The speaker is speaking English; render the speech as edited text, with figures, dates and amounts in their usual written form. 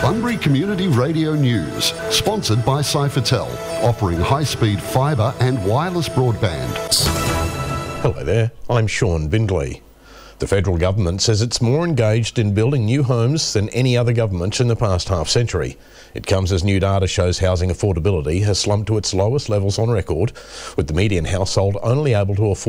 Bunbury Community Radio News, sponsored by Cyfertel, offering high-speed fibre and wireless broadband. Hello there, I'm Sean Bindley. The federal government says it's more engaged in building new homes than any other government in the past half-century. It comes as new data shows housing affordability has slumped to its lowest levels on record, with the median household only able to afford